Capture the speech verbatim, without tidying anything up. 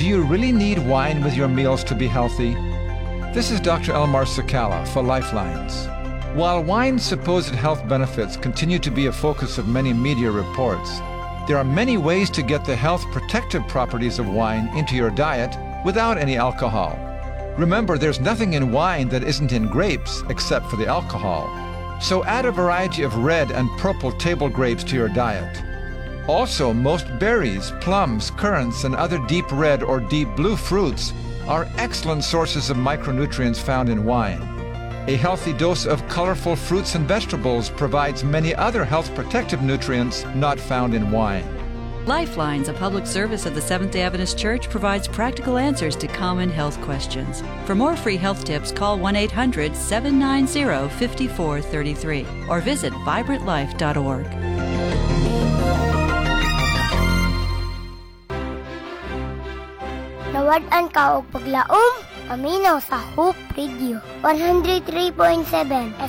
you really need wine with your meals to be healthy? This is Doctor Elmar Sakala for Lifelines. While wine's supposed health benefits continue to be a focus of many media reports, there are many ways to get the health protective properties of wine into your diet without any alcohol. Remember, there's nothing in wine that isn't in grapes except for the alcohol. So add a variety of red and purple table grapes to your diet. Also, most berries, plums, currants, and other deep red or deep blue fruits are excellent sources of micronutrients found in wine. A healthy dose of colorful fruits and vegetables provides many other health protective nutrients not found in wine. Lifelines, a public service of the Seventh-day Adventist Church, provides practical answers to common health questions. For more free health tips, call one eight hundred, seven nine zero, five four three three or visit vibrant life dot org. Nawad-an ka og paglaom, paminaw sa Hope Radio one oh three point seven